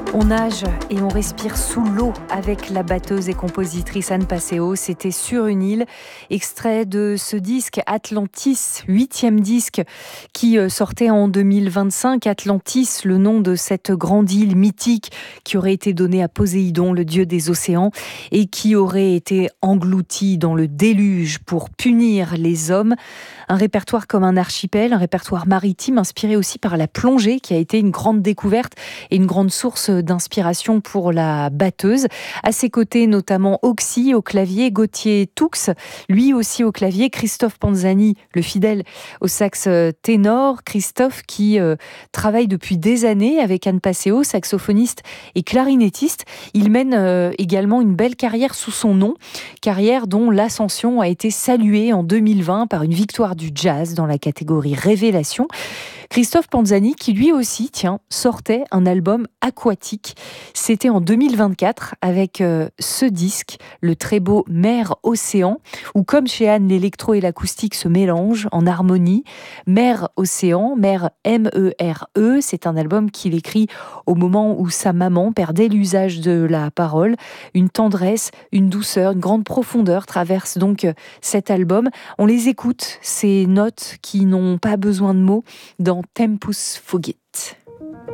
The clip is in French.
On nage et on respire sous l'eau avec la batteuse et compositrice Anne Passeo. C'était Sur une île, extrait de ce disque Atlantis, 8e disque qui sortait en 2025. Atlantis, le nom de cette grande île mythique qui aurait été donnée à Poséidon, le dieu des océans, et qui aurait été engloutie dans le déluge pour punir les hommes. Un répertoire comme un archipel, un répertoire maritime inspiré aussi par la plongée qui a été une grande découverte et une grande source d'inspiration pour la batteuse. À ses côtés, notamment Oxy au clavier, Gauthier Toux, lui aussi au clavier, Christophe Panzani, le fidèle au sax ténor. Christophe qui travaille depuis des années avec Anne Passeo, saxophoniste et clarinettiste. Il mène également une belle carrière sous son nom, carrière dont l'ascension a été saluée en 2020 par une victoire du jazz dans la catégorie Révélation. Christophe Panzani qui lui aussi, sortait un album aquatique. C'était en 2024 avec ce disque, le très beau Mer-Océan, où comme chez Anne, l'électro et l'acoustique se mélangent en harmonie. Mer-Océan, Mer M-E-R-E, c'est un album qu'il écrit au moment où sa maman perdait l'usage de la parole. Une tendresse, une douceur, une grande profondeur traverse donc cet album. On les écoute, ces notes qui n'ont pas besoin de mots, dans Tempus Fugit.